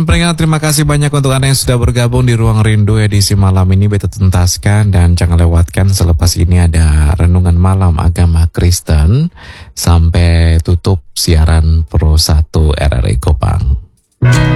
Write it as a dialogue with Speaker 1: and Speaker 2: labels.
Speaker 1: pendengar, terima kasih banyak untuk Anda yang sudah bergabung di Ruang Rindu edisi malam ini. Beta tuntaskan dan jangan lewatkan selepas ini ada renungan malam agama Kristen sampai tutup siaran Pro 1 RRI Kopang.